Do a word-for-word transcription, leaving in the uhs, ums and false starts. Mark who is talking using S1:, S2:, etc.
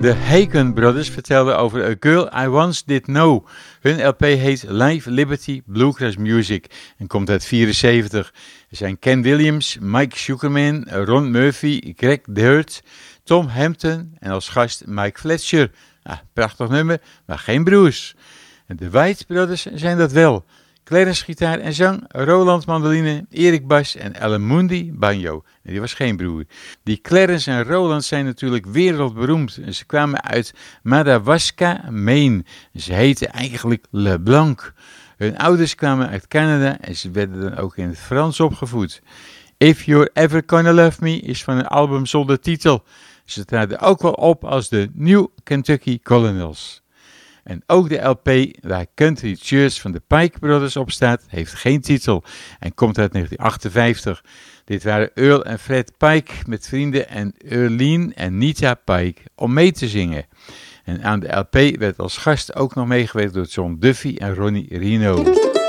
S1: De Haken Brothers vertelden over A Girl I Once Did Know. Hun L P heet Live Liberty Bluegrass Music en komt uit vierenzeventig. Er zijn Ken Williams, Mike Sugarman, Ron Murphy, Greg Dirt, Tom Hampton en als gast Mike Fletcher. Ah, prachtig nummer, maar geen broers. En de White Brothers zijn dat wel. Clarence gitaar en zang, Roland mandoline, Erik bas en Alan Mooney banjo. Die was geen broer. Die Clarence en Roland zijn natuurlijk wereldberoemd. Ze kwamen uit Madawaska, Maine. Ze heten eigenlijk LeBlanc. Hun ouders kwamen uit Canada en ze werden dan ook in het Frans opgevoed. If You're Ever Gonna Love Me is van een album zonder titel. Ze traden ook wel op als de New Kentucky Colonels. En ook de L P waar Country Church van de Pike Brothers op staat, heeft geen titel en komt uit negentien achtenvijftig. Dit waren Earl en Fred Pike met vrienden en Earlene en Nita Pike om mee te zingen. En aan de L P werd als gast ook nog meegewerkt door John Duffy en Ronnie Reno.